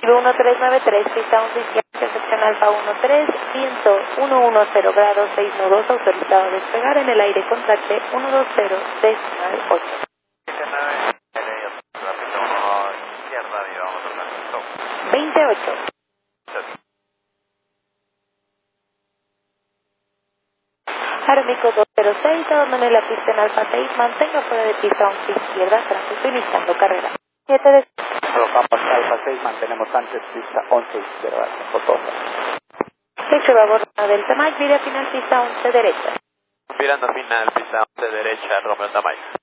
1393, pista 11 izquierda, sección Alfa 13, viento 110 grados, 6 nudos, autorizado a despegar en el aire, contacte 120, decimal 8. 28. Aeromico 206, abandone la pista en Alfa 6, mantenga fuera de pista 11 izquierda, tráfico iniciando carrera. 7 de... Colocamos Alfa 6, mantenemos antes pista 11 izquierda, fotógrafo. Hecho babor Delta Mike, vira final pista 11 derecha. Virando final pista 11 derecha, Romeo Tamayo.